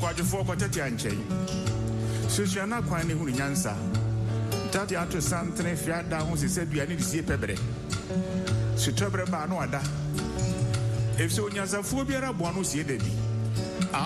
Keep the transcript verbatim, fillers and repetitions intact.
Quadrifo Patatian chain. Susana Quine who Yansa. Tati ato something if you had down, he said, we are need to see a pebre. Sutabra Banoada. If so, Yasaphobia, one who see a baby.